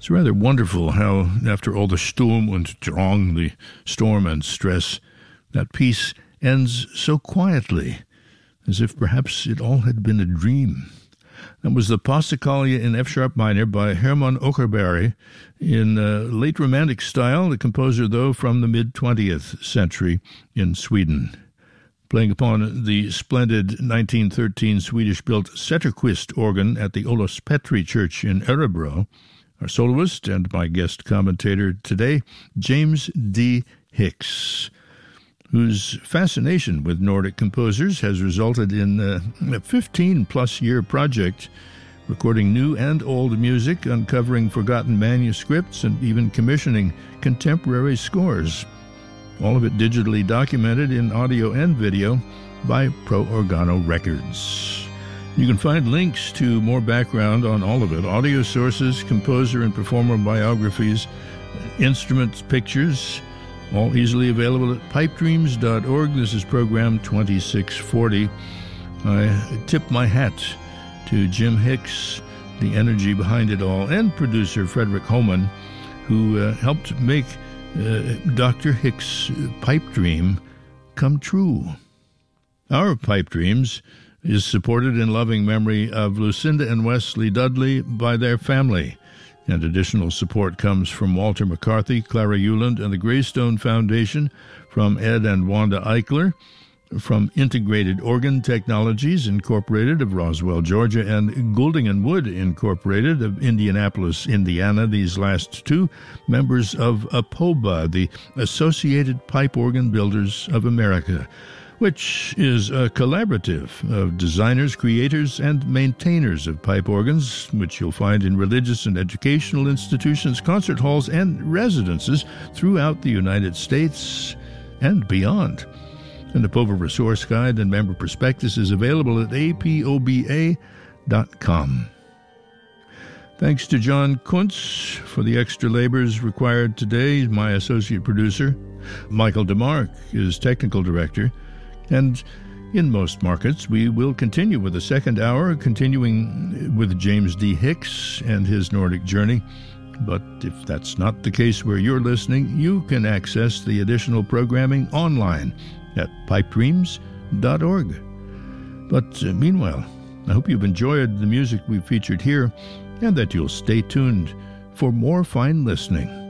It's rather wonderful how, after all the Sturm und Drang, the storm and stress, that piece ends so quietly, as if perhaps it all had been a dream. That was the Passacaglia in F-sharp minor by Hermann Åkerberg in late Romantic style, the composer, though, from the mid-20th century in Sweden. Playing upon the splendid 1913 Swedish-built Zetterquist organ at the Olof Petri Church in Örebro, our soloist and my guest commentator today, James D. Hicks, whose fascination with Nordic composers has resulted in a 15-plus year project, recording new and old music, uncovering forgotten manuscripts, and even commissioning contemporary scores. All of it digitally documented in audio and video by Pro Organo Records. You can find links to more background on all of it, audio sources, composer and performer biographies, instruments, pictures, all easily available at pipedreams.org. This is program 2640. I tip my hat to Jim Hicks, the energy behind it all, and producer Frederick Homan, who helped make Dr. Hicks' pipe dream come true. Our Pipe Dreams is supported in loving memory of Lucinda and Wesley Dudley by their family, and additional support comes from Walter McCarthy, Clara Euland, and the Greystone Foundation, from Ed and Wanda Eichler, from Integrated Organ Technologies Incorporated of Roswell, Georgia, and Goulding and Wood Incorporated of Indianapolis, Indiana, these last two members of APOBA, the Associated Pipe Organ Builders of America, which is a collaborative of designers, creators, and maintainers of pipe organs, which you'll find in religious and educational institutions, concert halls, and residences throughout the United States and beyond. An APOBA resource guide and member prospectus is available at apoba.com. Thanks to John Kuntz for the extra labors required today, my associate producer. Michael DeMarc is technical director. And in most markets, we will continue with the second hour, continuing with James D. Hicks and his Nordic journey. But if that's not the case where you're listening, you can access the additional programming online at pipedreams.org. But meanwhile, I hope you've enjoyed the music we've featured here and that you'll stay tuned for more fine listening.